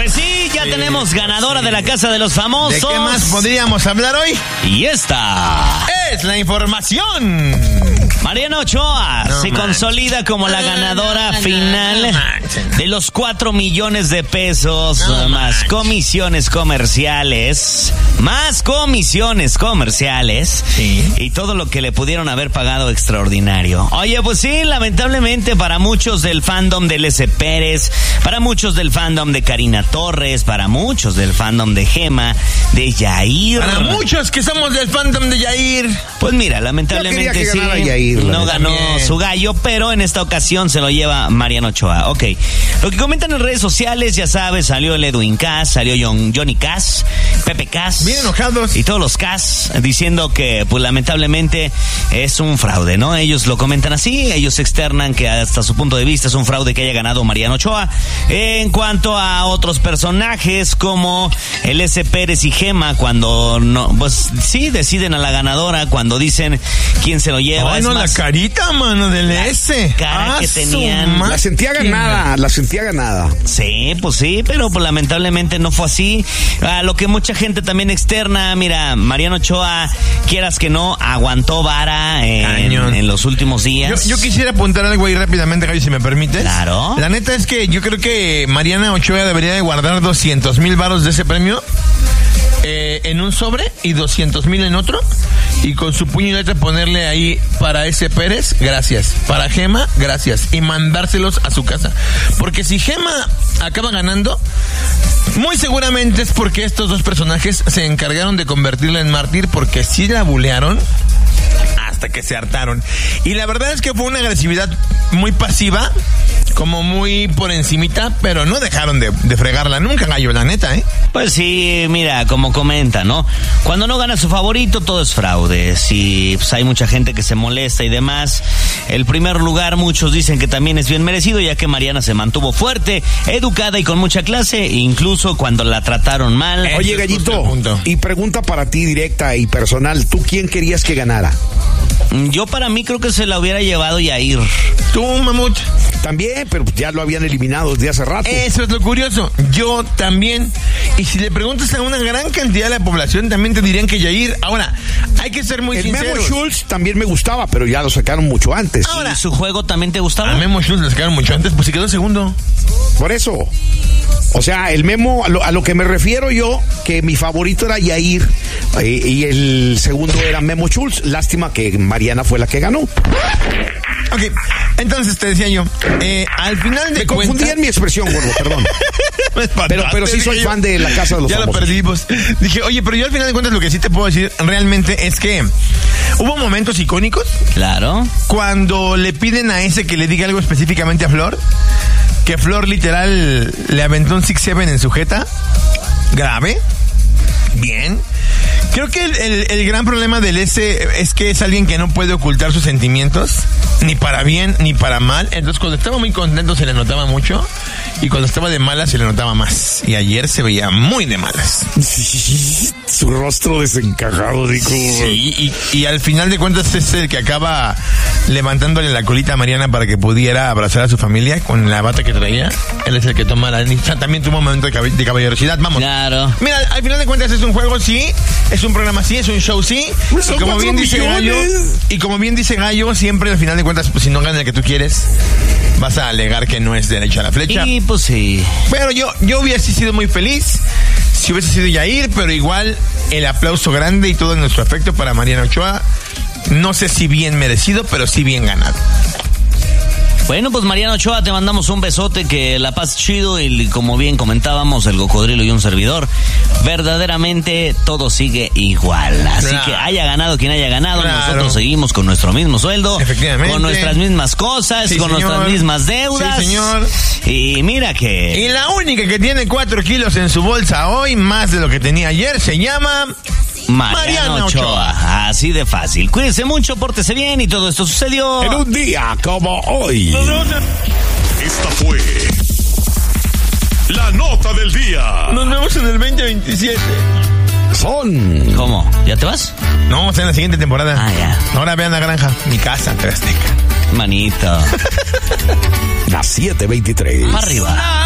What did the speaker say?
Pues sí, ya tenemos ganadora de la Casa de los Famosos. ¿De qué más podríamos hablar hoy? Y esta es la información. Mariana Ochoa se consolida como la ganadora final de los 4 millones de pesos, más comisiones comerciales, sí, y todo lo que le pudieron haber pagado extraordinario. Oye, pues sí, lamentablemente para muchos del fandom de L.C. Pérez, para muchos del fandom de Karina Torres, para muchos del fandom de Gema, de Yair. Para muchos que somos del fandom de Yair. Pues mira, lamentablemente sí, Yair, no ganó también su gallo, pero en esta ocasión se lo lleva Mariana Ochoa. Ok, lo que comentan en redes sociales, ya sabes, salió el Edwin Cass, salió Johnny Cass, Pepe Cass. Bien enojados. Y todos los Cass diciendo que, pues lamentablemente, es un fraude, ¿no? Ellos lo comentan así, ellos externan que hasta su punto de vista es un fraude que haya ganado Mariana Ochoa. En cuanto a otros personajes como el S. Pérez y Gema, cuando no, pues sí, deciden a la ganadora, cuando dicen quién se lo lleva. Ay, es no, más, la carita, mano, del S. Cara que tenían. La sentía ganada. Sí, pues sí, pero pues lamentablemente no fue así. Lo que mucha gente también externa, mira, Mariana Ochoa, quieras que no, aguantó vara en los últimos días. Yo quisiera apuntar algo ahí rápidamente, Javi, si me permites. Claro. La neta es que yo creo que Mariana Ochoa debería de guardar 200,000 varos de ese premio en un sobre y 200,000 en otro, y con su puño y letra ponerle ahí: para S. Pérez, gracias; para Gema, gracias, y mandárselos a su casa. Porque si Gema acaba ganando, muy seguramente es porque estos dos personajes se encargaron de convertirla en mártir, porque sí la bulearon hasta que se hartaron. Y la verdad es que fue una agresividad muy pasiva, como muy por encimita, pero no dejaron de fregarla nunca, gallo, la neta, ¿eh? Pues sí, mira, como comenta, ¿no? Cuando no gana su favorito, todo es fraude. Sí, pues hay mucha gente que se molesta y demás. El primer lugar, muchos dicen que también es bien merecido, ya que Mariana se mantuvo fuerte, educada y con mucha clase, incluso cuando la trataron mal. Oye, Gallito, y pregunta para ti directa y personal: ¿tú quién querías que ganara? Yo, para mí, creo que se la hubiera llevado Yair. ¿Tú, Mamut? También, pero ya lo habían eliminado desde hace rato. Eso es lo curioso. Yo también. Y si le preguntas a una gran cantidad de la población, también te dirían que Yair. Ahora, hay que ser muy sinceros. Memo Schultz también me gustaba, pero ya lo sacaron mucho antes. Ahora, ¿y su juego también te gustaba? A Memo Schultz lo sacaron mucho antes, pues se quedó segundo. Por eso. O sea, el Memo, a lo que me refiero yo, que mi favorito era Yair y el segundo era Memo Schultz. Lástima que Mariana fue la que ganó. Ok, entonces te decía yo, al final de me cuentas... confundí en mi expresión, gordo, perdón. pero sí soy fan de la Casa de los Famosos. Ya lo perdimos. Dije, oye, pero yo al final de cuentas lo que sí te puedo decir realmente es que hubo momentos icónicos. Claro. Cuando le piden a ese que le diga algo específicamente a Flor, que Flor literal le aventó un 6-7 en su jeta. Grave. Bien. Creo que el gran problema del S es que es alguien que no puede ocultar sus sentimientos, ni para bien ni para mal. Entonces, cuando estaba muy contento se le notaba mucho, y cuando estaba de malas se le notaba más. Y ayer se veía muy de malas. Sí, su rostro desencajado, dijo. Sí, y al final de cuentas es el que acaba levantándole la colita a Mariana para que pudiera abrazar a su familia con la bata que traía. Él es el que toma también tuvo un momento de caballerosidad. Vamos. Claro. Mira, al final de cuentas es un juego, sí. Es un programa, sí. Es un show, sí. Y como bien dice Gallo, siempre al final de cuentas, pues, si no gana el que tú quieres, vas a alegar que no es derecho a la flecha. Y pues sí. Pero yo hubiese sido muy feliz si hubiese sido Yair, pero igual el aplauso grande y todo nuestro afecto para Mariana Ochoa. No sé si bien merecido, pero sí bien ganado. Bueno, pues Mariana Ochoa, te mandamos un besote, que la paz chido, y como bien comentábamos, el Cocodrilo y un servidor, verdaderamente todo sigue igual. Así claro, que haya ganado quien haya ganado, claro, nosotros seguimos con nuestro mismo sueldo, efectivamente, con nuestras mismas cosas, sí, con señor, nuestras mismas deudas. Sí, señor. Y mira que... Y la única que tiene 4 kilos en su bolsa hoy, más de lo que tenía ayer, se llama... Mariana Ochoa. Así de fácil. Cuídense mucho, pórtese bien, y todo esto sucedió en un día como hoy. Esta fue la nota del día. Nos vemos en el 2027. Son... ¿Cómo? ¿Ya te vas? No, en la siguiente temporada. Ah, ya. Ahora vean La Granja, mi casa, TV Azteca. Manito. Las 7:23. Arriba.